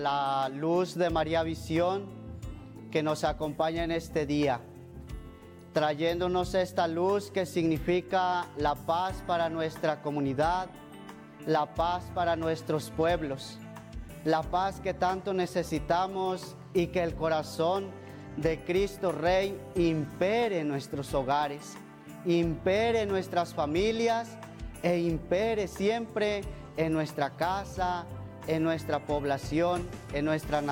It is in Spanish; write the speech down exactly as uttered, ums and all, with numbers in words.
La luz de María Visión que nos acompaña en este día, trayéndonos esta luz que significa la paz para nuestra comunidad, la paz para nuestros pueblos, la paz que tanto necesitamos y que el corazón de Cristo Rey impere en nuestros hogares, impere en nuestras familias e impere siempre en nuestra casa, en nuestra población, en nuestra nación.